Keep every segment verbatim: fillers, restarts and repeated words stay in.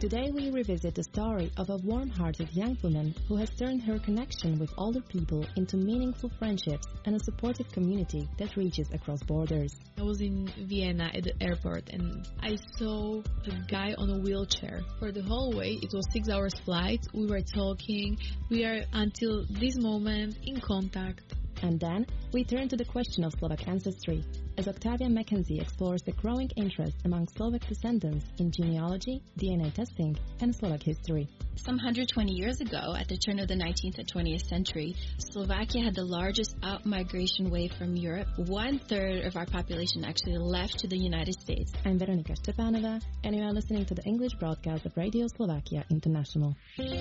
Today we revisit the story of a warm-hearted young woman who has turned her connection with older people into meaningful friendships and a supportive community that reaches across borders. I was in Vienna at the airport and I saw a guy on a wheelchair. For the whole way, it was six hours flight, we were talking, we are until this moment in contact. And then we turn to the question of Slovak ancestry, as Octavia Mackenzie explores the growing interest among Slovak descendants in genealogy, D N A testing, and Slovak history. Some one hundred twenty years ago, at the turn of the nineteenth and twentieth century, Slovakia had the largest out-migration wave from Europe. One-third of our population actually left to the United States. I'm Veronika Stepanova, and you are listening to the English broadcast of Radio Slovakia International.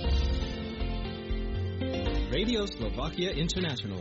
Radio Slovakia International.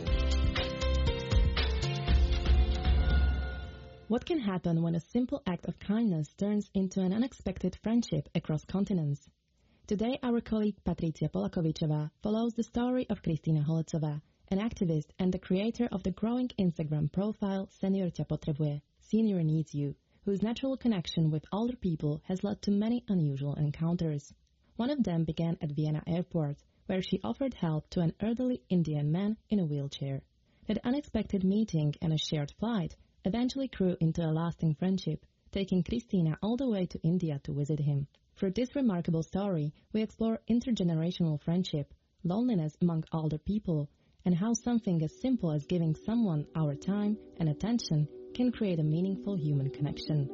What can happen when a simple act of kindness turns into an unexpected friendship across continents? Today, our colleague Patricia Polakovičová follows the story of Kristína Holecová, an activist and the creator of the growing Instagram profile Senior ťa potrebuje, Senior Needs You, whose natural connection with older people has led to many unusual encounters. One of them began at Vienna airport, where she offered help to an elderly Indian man in a wheelchair. That unexpected meeting and a shared flight eventually grew into a lasting friendship, taking Kristína all the way to India to visit him. Through this remarkable story, we explore intergenerational friendship, loneliness among older people, and how something as simple as giving someone our time and attention can create a meaningful human connection.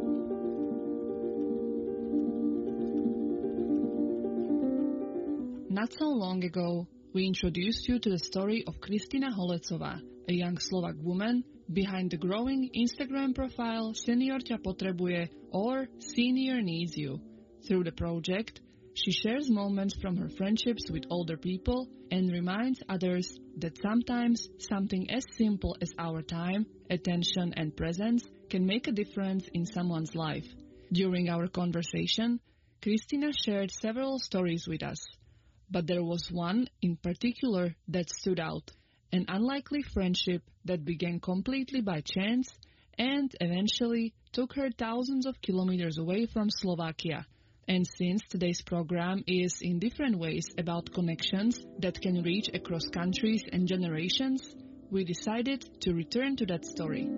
Not so long ago, we introduced you to the story of Kristína Holecová, a young Slovak woman behind the growing Instagram profile Senior ťa potrebuje or Senior Needs You. Through the project, she shares moments from her friendships with older people and reminds others that sometimes something as simple as our time, attention and presence can make a difference in someone's life. During our conversation, Kristína shared several stories with us, but there was one in particular that stood out. An unlikely friendship that began completely by chance and eventually took her thousands of kilometers away from Slovakia. And since today's program is in different ways about connections that can reach across countries and generations, we decided to return to that story.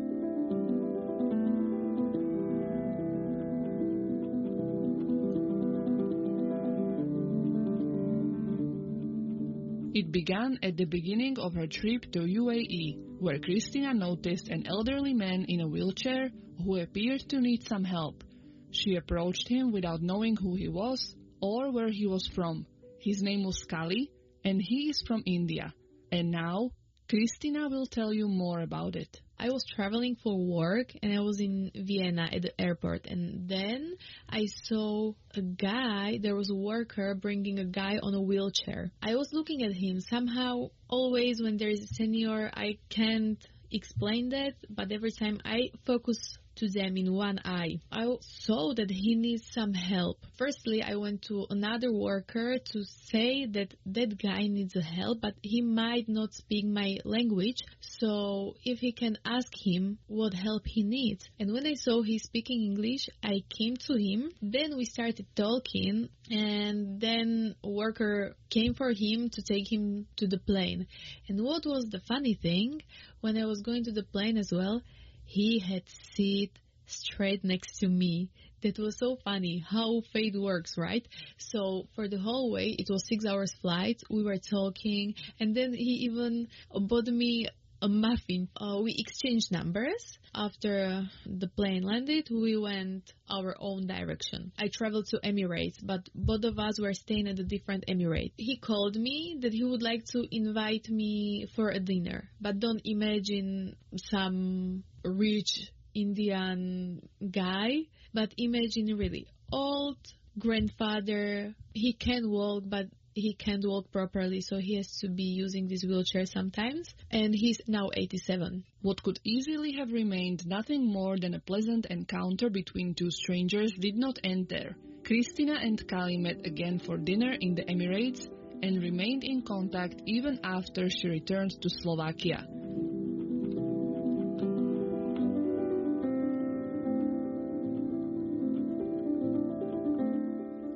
It began at the beginning of her trip to U A E, where Kristína noticed an elderly man in a wheelchair who appeared to need some help. She approached him without knowing who he was or where he was from. His name was Kali, and he is from India. And now, Kristína will tell you more about it. I was traveling for work and I was in Vienna at the airport, and then I saw a guy, there was a worker bringing a guy on a wheelchair. I was looking at him. Somehow, always when there is a senior, I can't explain that, but every time I focus to them in one eye. I saw that he needs some help. Firstly, I went to another worker to say that that guy needs a help, but he might not speak my language, so if he can ask him what help he needs. And when I saw he's speaking English, I came to him. Then we started talking, and then a worker came for him to take him to the plane. And what was the funny thing, when I was going to the plane as well, he had seat straight next to me. That was so funny how fate works, right? So for the whole way, it was six hours flight. We were talking, and then he even bought me a muffin. Uh, we exchanged numbers. After the plane landed, we went our own direction. I traveled to Emirates, but both of us were staying at a different Emirate. He called me that he would like to invite me for a dinner, but don't imagine some rich Indian guy, but imagine really old grandfather. He can walk, but he can't walk properly, so he has to be using this wheelchair sometimes, and he's now eighty-seven. What could easily have remained nothing more than a pleasant encounter between two strangers did not end there. Kristína and Kali met again for dinner in the Emirates and remained in contact even after she returned to Slovakia.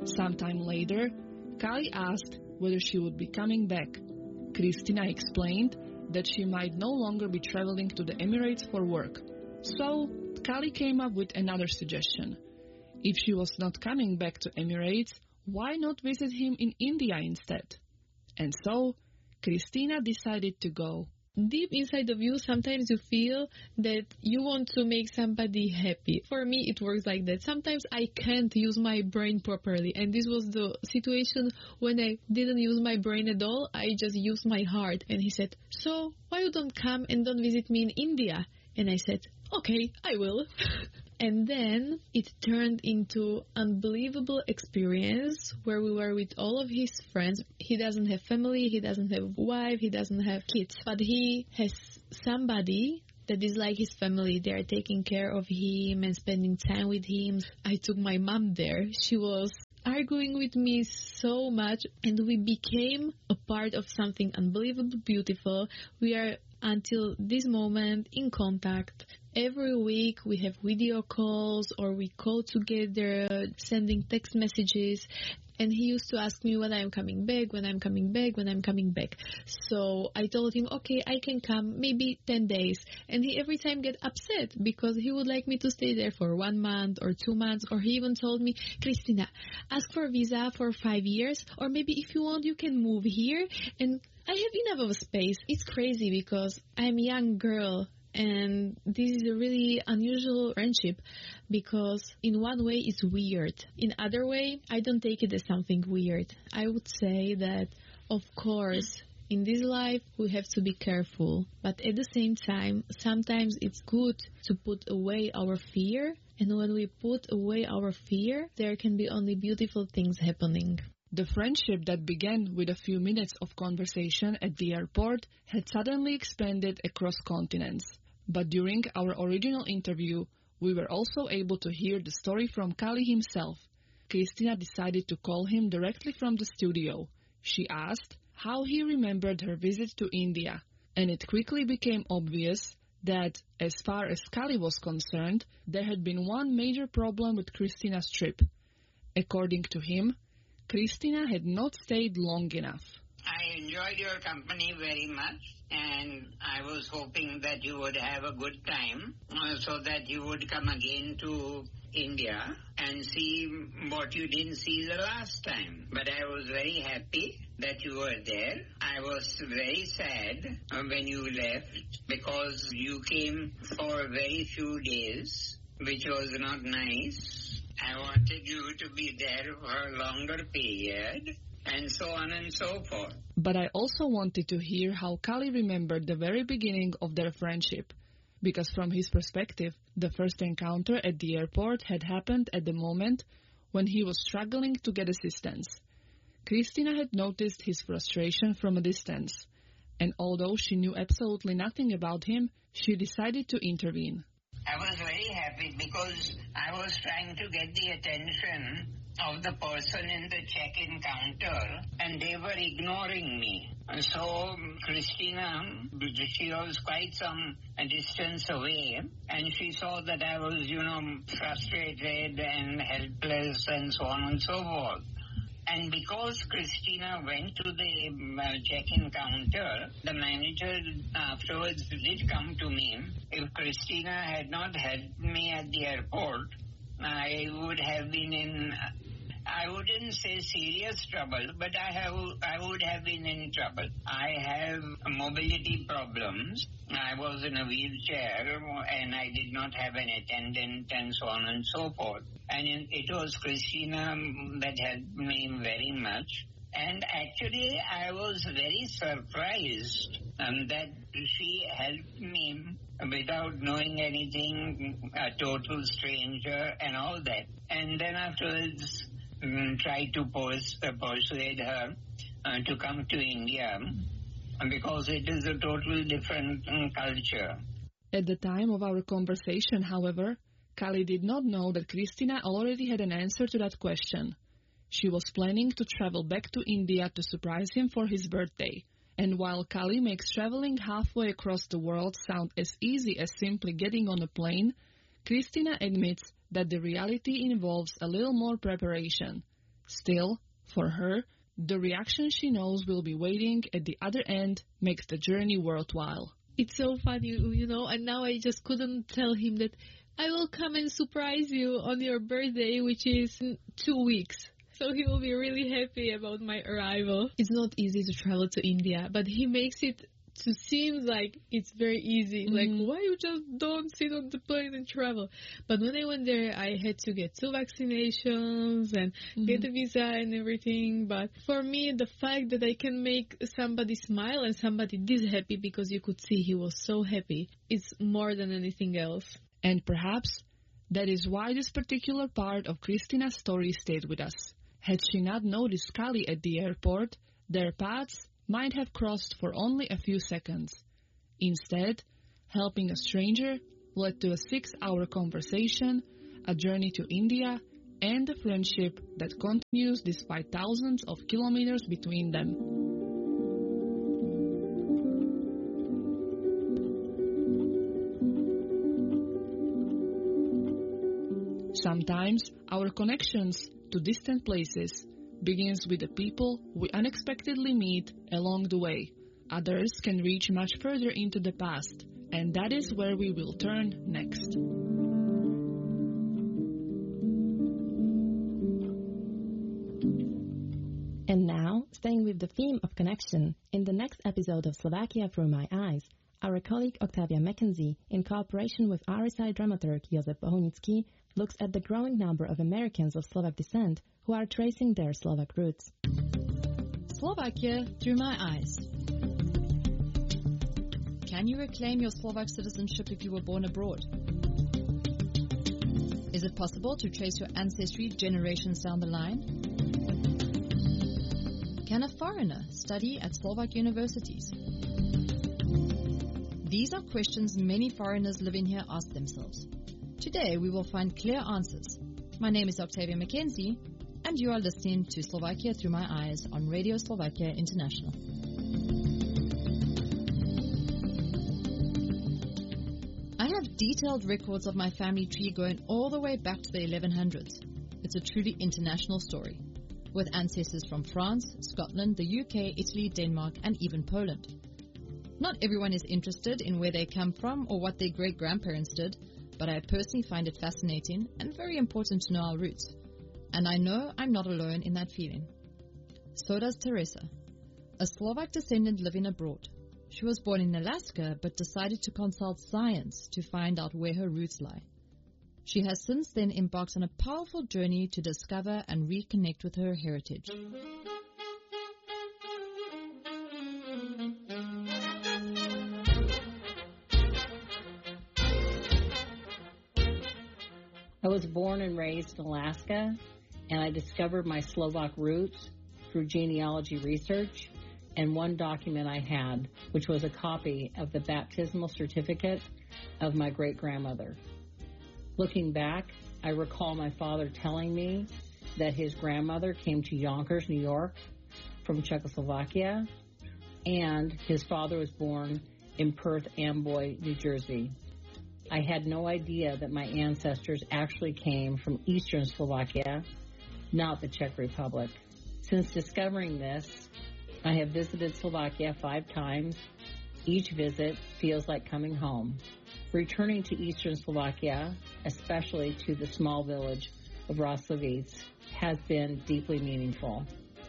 Sometime later, Kali asked whether she would be coming back. Kristina explained that she might no longer be traveling to the Emirates for work. So, Kali came up with another suggestion. If she was not coming back to Emirates, why not visit him in India instead? And so, Kristina decided to go. Deep inside of you, sometimes you feel that you want to make somebody happy. For me, it works like that. Sometimes I can't use my brain properly. And this was the situation when I didn't use my brain at all. I just used my heart. And he said, so why you don't come and don't visit me in India? And I said, okay, I will. And then it turned into unbelievable experience where we were with all of his friends. He doesn't have family, he doesn't have wife, he doesn't have kids, but he has somebody that is like his family. They are taking care of him and spending time with him. I took my mom there. She was arguing with me so much, and we became a part of something unbelievably beautiful. We are until this moment in contact. Every week we have video calls or we call together, sending text messages. And he used to ask me when I'm coming back, when I'm coming back, when I'm coming back. So I told him, okay, I can come maybe ten days. And he every time get upset because he would like me to stay there for one month or two months. Or he even told me, Kristina, ask for a visa for five years. Or maybe if you want, you can move here. And I have enough of space. It's crazy because I'm a young girl. And this is a really unusual friendship because in one way it's weird. In other way, I don't take it as something weird. I would say that, of course, in this life we have to be careful. But at the same time, sometimes it's good to put away our fear. And when we put away our fear, there can be only beautiful things happening. The friendship that began with a few minutes of conversation at the airport had suddenly expanded across continents. But during our original interview, we were also able to hear the story from Kali himself. Kristina decided to call him directly from the studio. She asked how he remembered her visit to India, and it quickly became obvious that, as far as Kali was concerned, there had been one major problem with Kristina's trip. According to him, Kristina had not stayed long enough. I enjoyed your company very much, and I was hoping that you would have a good time uh, so that you would come again to India and see what you didn't see the last time. But I was very happy that you were there. I was very sad uh, when you left because you came for very few days, which was not nice. I wanted you to be there for a longer period, and so on and so forth. But I also wanted to hear how Kali remembered the very beginning of their friendship, because from his perspective, the first encounter at the airport had happened at the moment when he was struggling to get assistance. Kristina had noticed his frustration from a distance, and although she knew absolutely nothing about him, she decided to intervene. I was very happy because I was trying to get the attention of the person in the check-in counter, and they were ignoring me. So Kristina, she was quite some distance away, and she saw that I was, you know, frustrated and helpless and so on and so forth. And because Kristina went to the uh, check-in counter, the manager afterwards did come to me. If Kristina had not helped me at the airport, I would have been in, I wouldn't say serious trouble, but I have, I would have been in trouble. I have mobility problems. I was in a wheelchair and I did not have an attendant and so on and so forth. And it was Kristina that helped me very much. And actually, I was very surprised um, that she helped me without knowing anything, a total stranger and all that. And then afterwards, um, tried to pers- uh, persuade her uh, to come to India because it is a totally different um, culture. At the time of our conversation, however, Kali did not know that Kristina already had an answer to that question. She was planning to travel back to India to surprise him for his birthday. And while Kali makes traveling halfway across the world sound as easy as simply getting on a plane, Kristina admits that the reality involves a little more preparation. Still, for her, the reaction she knows will be waiting at the other end makes the journey worthwhile. It's so funny, you know, and now I just couldn't tell him that I will come and surprise you on your birthday, which is in two weeks. So he will be really happy about my arrival. It's not easy to travel to India, but he makes it to seem like it's very easy. Mm-hmm. Like, why you just don't sit on the plane and travel? But when I went there, I had to get two vaccinations and mm-hmm. get a visa and everything. But for me, the fact that I can make somebody smile and somebody this happy, because you could see he was so happy, it's more than anything else. And perhaps that is why this particular part of Kristina's story stayed with us. Had she not noticed Kali at the airport, their paths might have crossed for only a few seconds. Instead, helping a stranger led to a six-hour conversation, a journey to India, and a friendship that continues despite thousands of kilometers between them. Sometimes our connections to distant places begins with the people we unexpectedly meet along the way. Others can reach much further into the past, and that is where we will turn next. And now, staying with the theme of connection, in the next episode of Slovakia Through My Eyes, our colleague Octavia Mackenzie, in cooperation with R S I dramaturg Jozef Bohunický, looks at the growing number of Americans of Slovak descent who are tracing their Slovak roots. Slovakia Through My Eyes. Can you reclaim your Slovak citizenship if you were born abroad? Is it possible to trace your ancestry generations down the line? Can a foreigner study at Slovak universities? These are questions many foreigners living here ask themselves. Today we will find clear answers. My name is Octavia Mackenzie, and you are listening to Slovakia Through My Eyes on Radio Slovakia International. I have detailed records of my family tree going all the way back to the eleven hundreds. It's a truly international story, with ancestors from France, Scotland, the U K, Italy, Denmark, and even Poland. Not everyone is interested in where they come from or what their great-grandparents did, but I personally find it fascinating and very important to know our roots. And I know I'm not alone in that feeling. So does Teresa, a Slovak descendant living abroad. She was born in Alaska, but decided to consult science to find out where her roots lie. She has since then embarked on a powerful journey to discover and reconnect with her heritage. I was born and raised in Alaska, and I discovered my Slovak roots through genealogy research and one document I had, which was a copy of the baptismal certificate of my great-grandmother. Looking back, I recall my father telling me that his grandmother came to Yonkers, New York from Czechoslovakia, and his father was born in Perth Amboy, New Jersey. I had no idea that my ancestors actually came from Eastern Slovakia, not the Czech Republic. Since discovering this, I have visited Slovakia five times. Each visit feels like coming home. Returning to Eastern Slovakia, especially to the small village of Roslovice, has been deeply meaningful.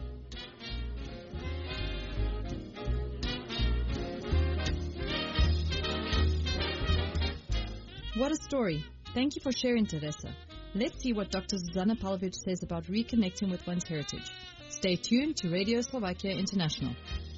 What a story. Thank you for sharing, Teresa. Let's see what Doctor Zuzana Pavlović says about reconnecting with one's heritage. Stay tuned to Radio Slovakia International.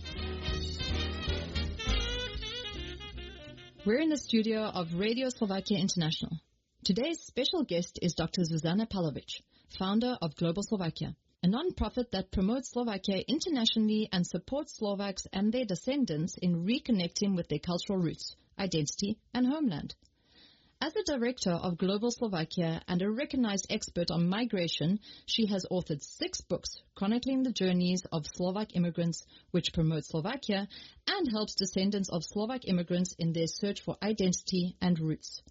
We're in the studio of Radio Slovakia International. Today's special guest is Doctor Zuzana Pavlović, founder of Global Slovakia, a non-profit that promotes Slovakia internationally and supports Slovaks and their descendants in reconnecting with their cultural roots, identity, and homeland. As a director of Global Slovakia and a recognized expert on migration, she has authored six books chronicling the journeys of Slovak immigrants, which promote Slovakia and helps descendants of Slovak immigrants in their search for identity and roots.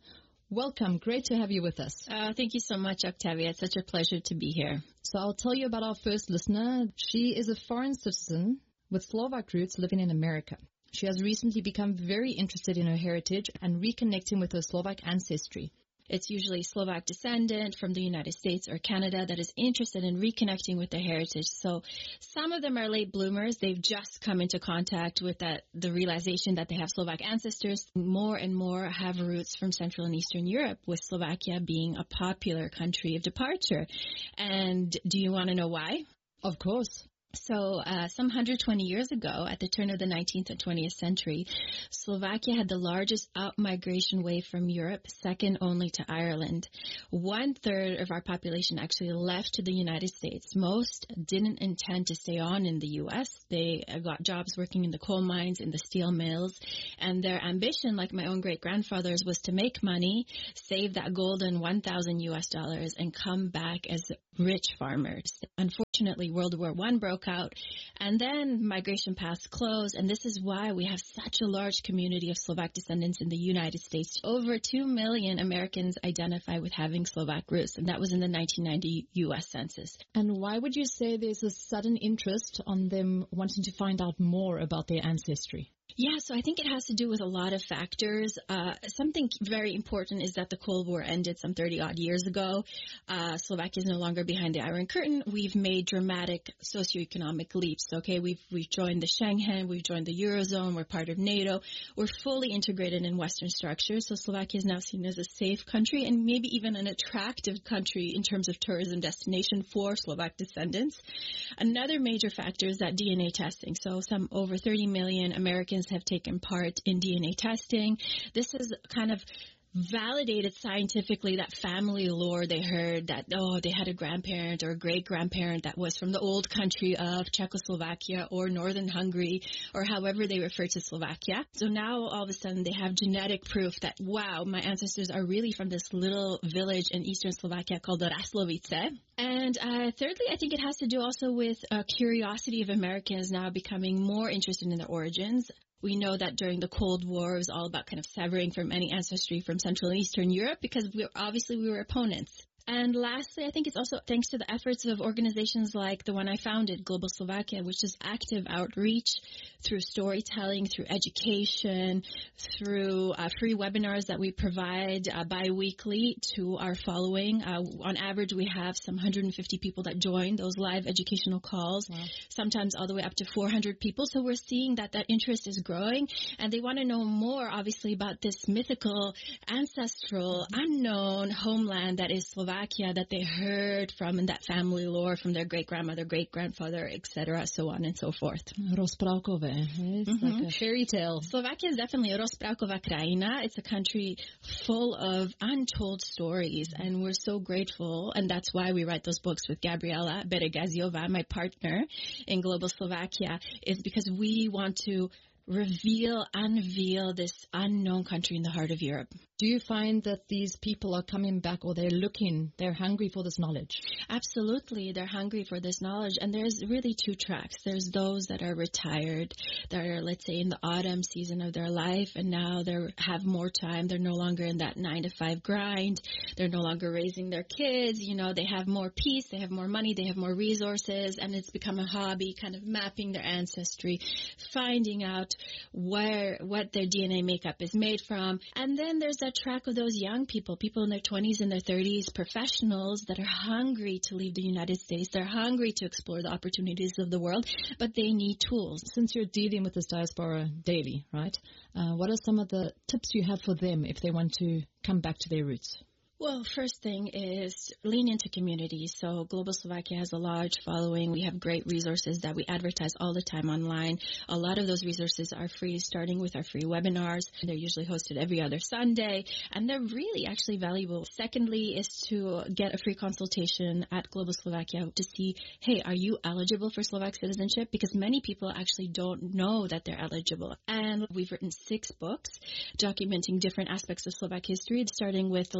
Welcome. Great to have you with us. Uh, thank you so much, Octavia. It's such a pleasure to be here. So I'll tell you about our first listener. She is a foreign citizen with Slovak roots living in America. She has recently become very interested in her heritage and reconnecting with her Slovak ancestry. It's usually Slovak descendant from the United States or Canada that is interested in reconnecting with their heritage. So some of them are late bloomers. They've just come into contact with that, the realization that they have Slovak ancestors. More and more have roots from Central and Eastern Europe, with Slovakia being a popular country of departure. And do you want to know why? Of course. So uh, some one hundred twenty years ago, at the turn of the nineteenth and twentieth century, Slovakia had the largest out-migration wave from Europe, second only to Ireland. One-third of our population actually left to the United States. Most didn't intend to stay on in the U S. They got jobs working in the coal mines, in the steel mills, and their ambition, like my own great-grandfather's, was to make money, save that golden one thousand U S dollars, and come back as rich farmers. Unfortunately, World War One broke out, and then migration paths closed, and this is why we have such a large community of Slovak descendants in the United States. Over two million Americans identify with having Slovak roots, and that was in the nineteen ninety U S Census. And why would you say there's a sudden interest on them wanting to find out more about their ancestry? Yeah, so I think it has to do with a lot of factors. Uh, something very important is that the Cold War ended some thirty-odd years ago. Uh, Slovakia is no longer behind the Iron Curtain. We've made dramatic socioeconomic leaps, okay? We've, we've joined the Schengen, we've joined the Eurozone, we're part of NATO. We're fully integrated in Western structures, so Slovakia is now seen as a safe country and maybe even an attractive country in terms of tourism destination for Slovak descendants. Another major factor is that D N A testing. So some over thirty million Americans have taken part in D N A testing. This is kind of validated scientifically that family lore they heard, that, oh, they had a grandparent or a great-grandparent that was from the old country of Czechoslovakia or northern Hungary, or however they refer to Slovakia. So now all of a sudden they have genetic proof that, wow, my ancestors are really from this little village in eastern Slovakia called Raslovice. And uh, thirdly, I think it has to do also with uh, curiosity of Americans now becoming more interested in their origins. We know that during the Cold War, it was all about kind of severing from any ancestry from Central and Eastern Europe because we were, obviously we were opponents. And lastly, I think it's also thanks to the efforts of organizations like the one I founded, Global Slovakia, which is active outreach through storytelling, through education, through uh, free webinars that we provide uh, bi-weekly to our following. Uh, on average, we have some one hundred fifty people that join those live educational calls, wow. Sometimes all the way up to four hundred people. So we're seeing that that interest is growing, and they want to know more, obviously, about this mythical, ancestral, unknown homeland that is Slovakia. That they heard from in that family lore from their great-grandmother, great-grandfather, et cetera, so on and so forth. Rozprávkové. It's mm-hmm. like a fairy tale. Slovakia is definitely a rozprávková krajina. It's a country full of untold stories, and we're so grateful, and that's why we write those books with Gabriela Beregaziova, my partner in Global Slovakia, is because we want to reveal, unveil this unknown country in the heart of Europe. Do you find that these people are coming back, or they're looking, they're hungry for this knowledge? Absolutely. They're hungry for this knowledge. And there's really two tracks. There's those that are retired, that are, let's say, in the autumn season of their life, and now they have more time. They're no longer in that nine to five grind. They're no longer raising their kids. You know, they have more peace, they have more money, they have more resources, and it's become a hobby, kind of mapping their ancestry, finding out where, what their D N A makeup is made from. And then there's that track of those young people, people in their twenties and their thirties, professionals that are hungry to leave the United States. They're hungry to explore the opportunities of the world, but they need tools. Since you're dealing with this diaspora daily, right, uh, what are some of the tips you have for them if they want to come back to their roots? Well, first thing is lean into community. So Global Slovakia has a large following. We have great resources that we advertise all the time online. A lot of those resources are free, starting with our free webinars. They're usually hosted every other Sunday, and they're really actually valuable. Secondly is to get a free consultation at Global Slovakia to see, hey, are you eligible for Slovak citizenship? Because many people actually don't know that they're eligible. And we've written six books documenting different aspects of Slovak history, starting with the legend of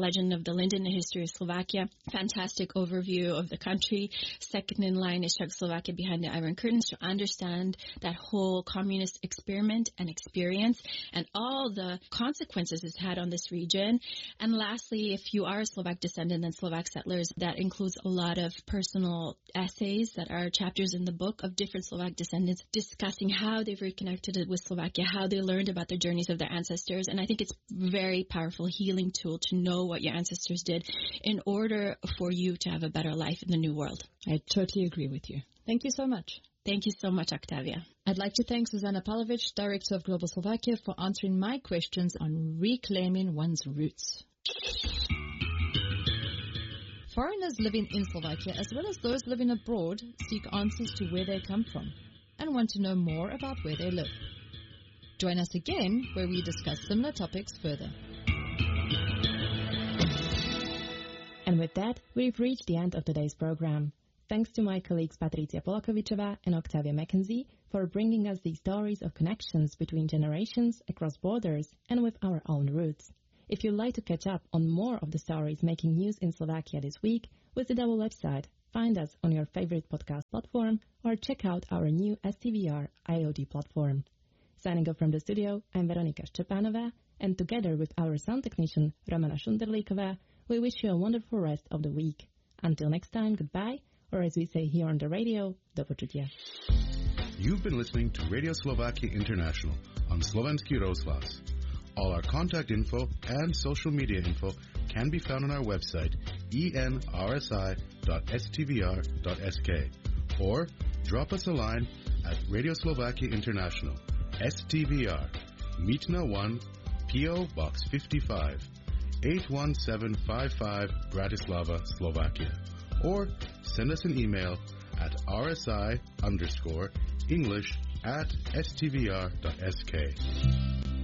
the Linden History of Slovakia. Fantastic overview of the country. Second in line is Czechoslovakia Behind the Iron Curtains, to understand that whole communist experiment and experience and all the consequences it's had on this region. And lastly, if you are a Slovak descendant and Slovak settlers, that includes a lot of personal essays that are chapters in the book of different Slovak descendants discussing how they've reconnected with Slovakia, how they learned about the journeys of their ancestors. And I think it's a very powerful healing tool to know what your ancestors did in order for you to have a better life in the new world. I totally agree with you. Thank you so much. Thank you so much, Octavia. I'd like to thank Zuzana Pavlovic, Director of Global Slovakia, for answering my questions on reclaiming one's roots. Foreigners living in Slovakia, as well as those living abroad, seek answers to where they come from and want to know more about where they live. Join us again where we discuss similar topics further. And with that, we've reached the end of today's program. Thanks to my colleagues Patricia Polakovičová and Octavia McKenzie for bringing us these stories of connections between generations across borders and with our own roots. If you'd like to catch up on more of the stories making news in Slovakia this week, visit our website, find us on your favorite podcast platform, or check out our new S T V R I O D platform. Signing off from the studio, I'm Veronika Ščepánová, and together with our sound technician, Romana Šunderlíková, we wish you a wonderful rest of the week. Until next time, goodbye, or as we say here on the radio, do počutia. You've been listening to Radio Slovakia International on Slovenský rozhlas. All our contact info and social media info can be found on our website, e n r s i dot s t v r dot s k, or drop us a line at Radio Slovakia International, S T V R, Mítna one, P O Box fifty-five, eight one seven five five, Bratislava, Slovakia. Or send us an email at rsi underscore English at s t v r dot s k.